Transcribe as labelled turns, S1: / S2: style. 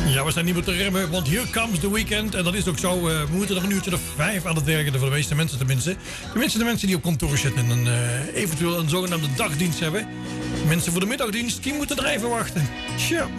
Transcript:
S1: Ja, we zijn niet meer te remmen, want here comes the weekend. En dat is ook zo. We moeten nog een uurtje of 5 aan het werken. Voor de meeste mensen tenminste. Tenminste de mensen die op kantoor zitten en eventueel een zogenaamde dagdienst hebben. Mensen voor de middagdienst, die moeten er even wachten. Tja.